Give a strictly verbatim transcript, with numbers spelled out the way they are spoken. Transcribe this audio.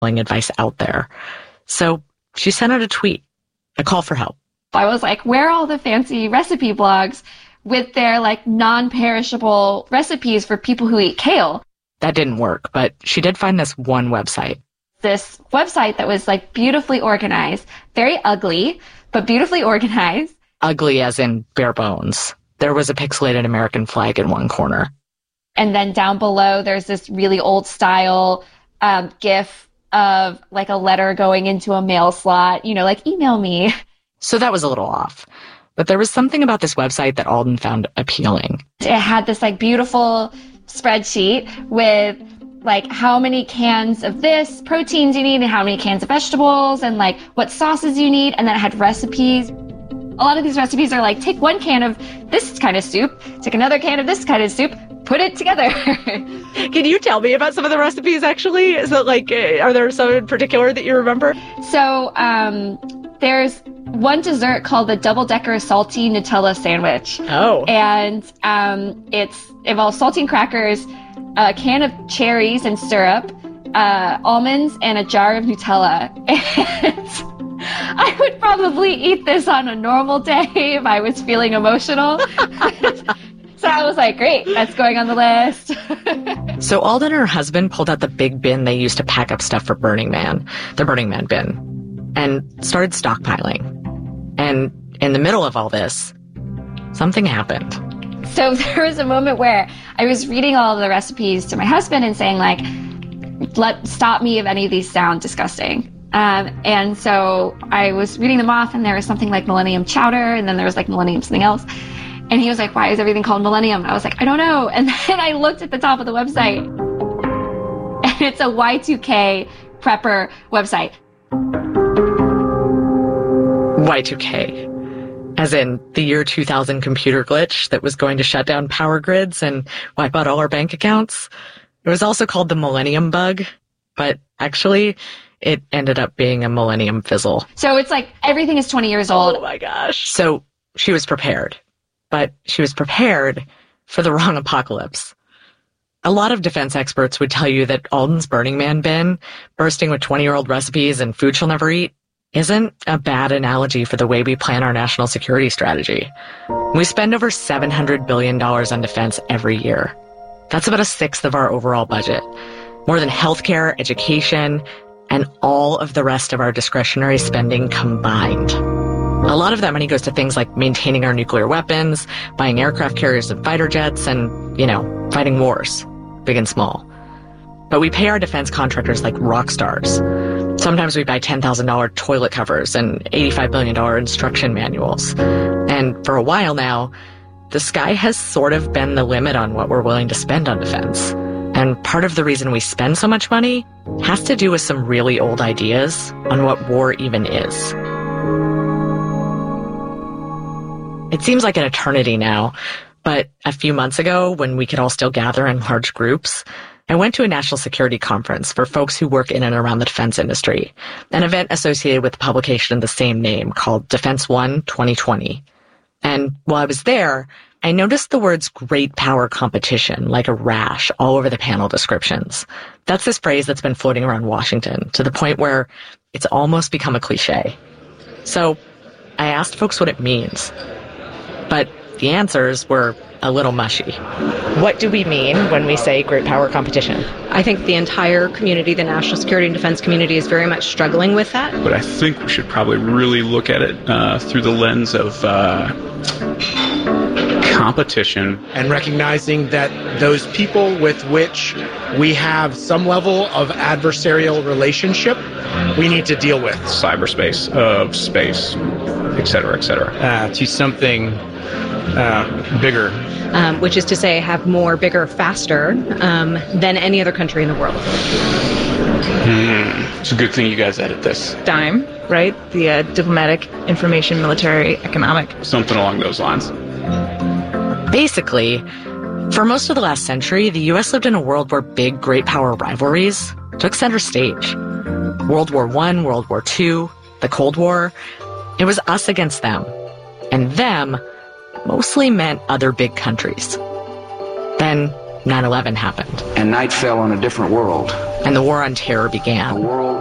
advice out there. So she sent out a tweet, a call for help. I was like, where are all the fancy recipe blogs with their like non-perishable recipes for people who eat kale? That didn't work, but she did find this one website. This website that was like beautifully organized, very ugly, but beautifully organized. Ugly as in bare bones. There was a pixelated American flag in one corner. And then down below, there's this really old style um, GIF of like a letter going into a mail slot, you know, like email me. So that was a little off. But there was something about this website that Alden found appealing. It had this like beautiful spreadsheet with like how many cans of this proteins you need and how many cans of vegetables and like what sauces you need. And then it had recipes. A lot of these recipes are like, take one can of this kind of soup, take another can of this kind of soup, put it together. Can you tell me about some of the recipes, actually? Is it like, are there some in particular that you remember? So um, there's one dessert called the double-decker salty Nutella sandwich. Oh. And um, it's it involves saltine crackers, a can of cherries and syrup, uh, almonds, and a jar of Nutella. And I would probably eat this on a normal day if I was feeling emotional. So I was like, great, that's going on the list. So Alden and her husband pulled out the big bin they used to pack up stuff for Burning Man, the Burning Man bin, and started stockpiling. And in the middle of all this, something happened. So there was a moment where I was reading all of the recipes to my husband and saying, like, let stop me if any of these sound disgusting. Um, and so I was reading them off, and there was something like Millennium Chowder, and then there was like Millennium something else. And he was like, why is everything called Millennium? I was like, I don't know. And then I looked at the top of the website, and it's a Y two K prepper website. Y two K, as in the year two thousand computer glitch that was going to shut down power grids and wipe out all our bank accounts. It was also called the Millennium Bug, but actually it ended up being a Millennium Fizzle. So it's like everything is twenty years old. Oh my gosh. So she was prepared, but she was prepared for the wrong apocalypse. A lot of defense experts would tell you that Alden's Burning Man bin, bursting with twenty-year-old recipes and food she'll never eat, isn't a bad analogy for the way we plan our national security strategy. We spend over seven hundred billion dollars on defense every year. That's about a sixth of our overall budget. More than healthcare, education, and all of the rest of our discretionary spending combined. A lot of that money goes to things like maintaining our nuclear weapons, buying aircraft carriers and fighter jets, and, you know, fighting wars, big and small. But we pay our defense contractors like rock stars. Sometimes we buy ten thousand dollars toilet covers and eighty-five billion dollars instruction manuals. And for a while now, the sky has sort of been the limit on what we're willing to spend on defense. And part of the reason we spend so much money has to do with some really old ideas on what war even is. It seems like an eternity now, but a few months ago, when we could all still gather in large groups, I went to a national security conference for folks who work in and around the defense industry, an event associated with the publication of the same name called Defense One twenty twenty. And while I was there, I noticed the words great power competition like a rash all over the panel descriptions. That's this phrase that's been floating around Washington to the point where it's almost become a cliche. So I asked folks what it means, but the answers were a little mushy. What do we mean when we say great power competition? I think the entire community, the national security and defense community, is very much struggling with that. But I think we should probably really look at it uh, through the lens of uh, competition. And recognizing that those people with which we have some level of adversarial relationship, we need to deal with. Cyberspace, of space, et cetera, et cetera. Uh, to something uh, bigger. Um, which is to say have more, bigger, faster um, than any other country in the world. Hmm. It's a good thing you guys edit this. DIME, right? The uh, diplomatic, information, military, economic. Something along those lines. Basically, for most of the last century, the U S lived in a world where big great power rivalries took center stage. World War One, World War Two, the Cold War, it was us against them. And them mostly meant other big countries. Then nine eleven happened. And night fell on a different world. and the War on Terror began.